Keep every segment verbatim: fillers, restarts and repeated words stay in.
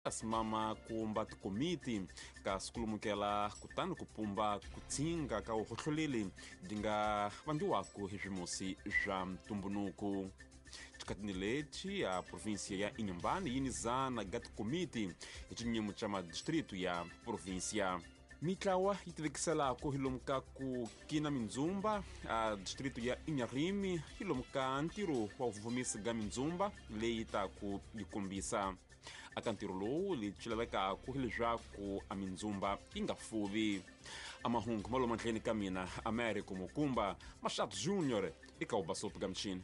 asimama kumbati komiti ka sikulumukela kutani kupumba kutsinga ka uhohloleli dinga vangiwako hizvimosi zva mtumbunuku tikatini leti a província ya Inhambane yinizana gati komiti ecinyimo ca madistritu ya província mitlawa yitivikiselako hilomuka ku kina mindzumba a distritu ya Inharime hilomuka ntiro wa uvuvumisi ga mindzumba leyi taku yikombisa aka ntiro lowu licilavekako hileswaku a mindzumba yi nga fuvi amahungu maloma ntlheni ka mina Américo Mukumba Machado Júnior eka ubasopo ga mchini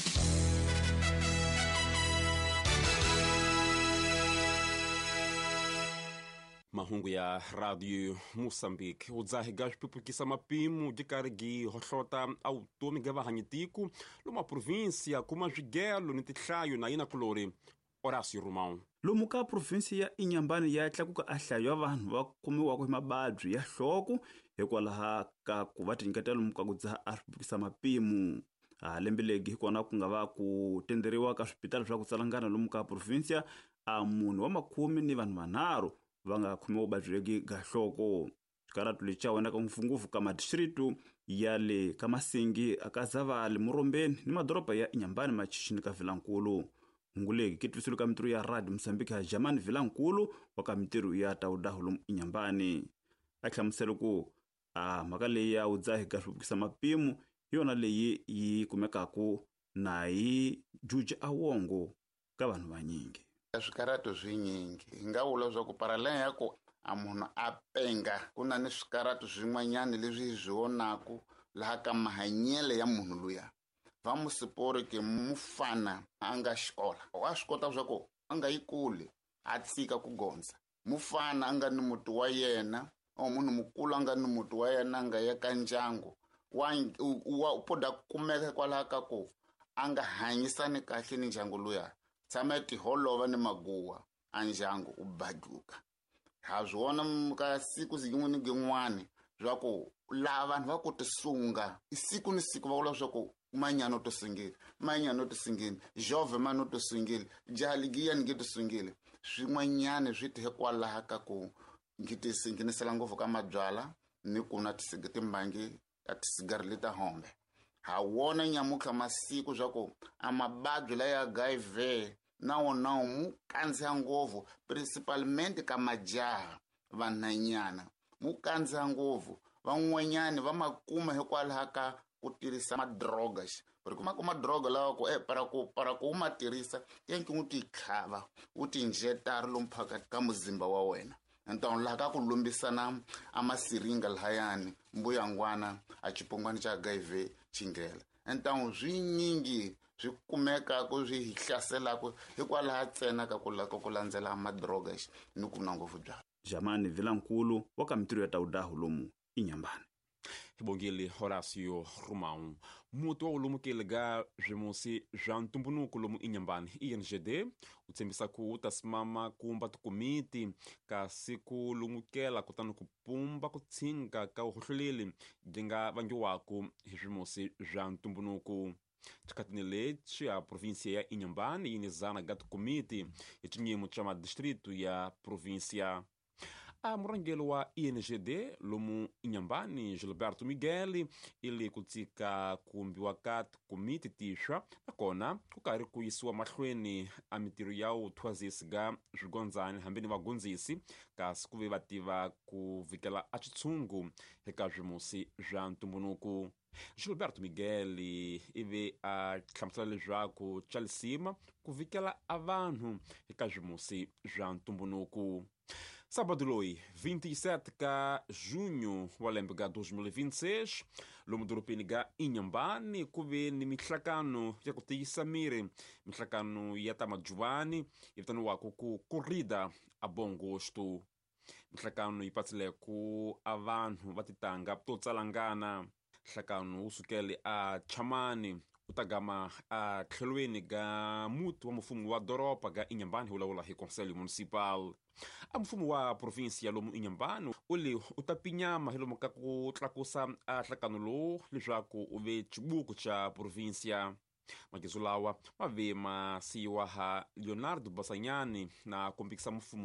mahungu ya radio Moçambique udzahiga swipupukisa mapimo dikarigi hohlota automi ga vahanyitiku loma província kuma zwigelo ni tihlayo na yina kulori Horácio Romão lomu ka provinsi ya Inhambane ya tlakuka ahlayo ya vanhu va kumiwako hi mababyi ya nhloko hikwalaha ka ku va tinyiketa lomu ka ku dzaha a swipupukisa mapimo a lembe legi hi kona ku nga va ku tenderiwa ka swipitala swa ku tsalangana lomu ka provinsia a munhu wa makhumi ni vanhu vanharhu va nga khomiwa vuvabyi legi ga nhloko xikaratu lexi awonaka ngopfungopfu ka madistritu ya le ka Masengi aka Zavali Murombeni ni madoroba ya Inhambane Machichini ka Vilankulu nguleki kitwisulu ka mitiro ya radio Mozambique ya Jamani Vilankulu wa ka mitiro ya Taudahu lomu Inhambane a hlamusela ku a mhaka leyi ya udzahi ka swipupukisa mapimo yona leyi yi kumekako na yi juji awongo ka vanhu vanyingi swikarato swinyingi hi nga vula swa ku paralel ya ku a munhu a penga ku na ni swikarato swin'wanyana leswi hi swi vonaku laha ka mahanyele ya munhu luya va mu sipori ke mufana a nga xikola wa swi kota swa ku a nga yi kule a tsika ku gondza mufana a nga ni muti wa yena o munhu mukulu a nga ni muti wa yena a nga ya ka ndyangu wa wa poda kumeka kwalaha ka ku a nga hanyisani kahle ni ndyangu luya tshama tiholova ni maguwa a ndyangu u baduka ha zwona ka siku zin'we ni gin'wana swa ku lava vanhu va ku tisunga isiku ni siku va vula swa ku manyano to singile manyano to singile jove mano to singile jaligiya ni to singile swin'wanyana swi te kwalaha ka ku ngiti singinisela ngopfu ka mabyala ni ku na tisigiti mbangi ya tisigari leta hombe ha wona nyamuka masiku swa ku amabadyo la ya gaive na wona mu kanza ngopfu principalmente ka majaha vananyana mu kanza ngopfu van'wanyani va makuma hikwalaha ka ku tirhisa madrogas porque kuma kuma droga lawa ku eh para ku para ku ma tirhisa yanki u ti khava u ti injectar lompaka ka muzimba wa wena então la ka ku lombisana amasiringa lahayani mbuyangwana a chipongwana cha H I V chingela então zwinyingi swi kumeka ku swi hlasela ku hikwalaha tsena ka ku la ku landzela madrogas ni ku nangofu bya Jamani Vilankulu wa ka mitiro ya Taudahu lomu Inhambane hibongile Horácio Romão muti wa ulumukile ga zwimosi zwa ntumbunuku lomu Inhambane I N G D utsembisa ku utasimama kumba tikomiti ka siku lumukela kutani kupumba kutsinga ka uhohloleli dinga vangiwako hi zwimosi zwa ntumbunuku tikatini leti a província ya Inhambane yinizana ga tikomiti hi cinyimo ca madistritu ya província a murangelo wa I N G D lomu Inhambane Gilberto Miguel ili kutsika kumbiwa ka tikomiti tixwa nakona ku kari ku yisiwa mahlweni a mitiro ya uthwazisi ga swigondzani hambeni vagondzisi kasi ku ve va tiva ku vikela a xitshungu eka swimosi swa ntumbunuku Gilberto Miguel ive a hlamusela leswaku calisima ku vikela a vanhu eka swimosi swa ntumbunuku Sábado loyi, vinte e sete ka junho wa lembe ga dois mil e vinte e seis, lomu doropeni ga Inhambane kuve ni mihlakano ya kutiyisa miri, mihlakano ya tamajuani, yivitaniwako ku corrida a bom gosto. Mihlakano yipatsile ku a vanhu va titanga to tsalangana, mihlakano usukele a chamani, utagama a tlhelweni ga muti wa mufumu wa doropa ga Inhambane hulawula hi Conselho Municipal. A mfumo wa província lomu Inhambane uli utapinyama hilomu ka ku tlakusa a nhlakano lowu leswaku u ve chibuku cha província magezo lawa ma ve ma siyiwa ha Leonardo Basanyani na kombekisa mfumo